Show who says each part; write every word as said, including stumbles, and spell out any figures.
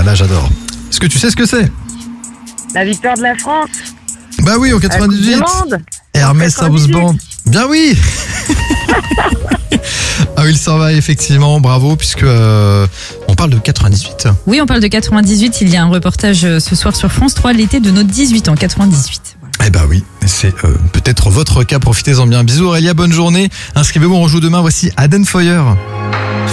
Speaker 1: là j'adore. Est-ce que tu sais ce que c'est?
Speaker 2: La victoire de la France.
Speaker 1: Bah oui, en quatre-vingt-dix-huit. Hermès House Band. Bien oui. Ah oui, il s'en va effectivement, bravo, puisque euh, on parle de quatre-vingt-dix-huit.
Speaker 3: Oui, on parle de quatre-vingt-dix-huit. Il y a un reportage euh, ce soir sur France trois, l'été de nos dix-huit ans, quatre-vingt-dix-huit.
Speaker 1: Eh bah oui, c'est euh, peut-être votre cas, profitez-en bien. Bisous Aurélia, bonne journée. Inscrivez-vous, on rejoue demain, voici Aden Foyer.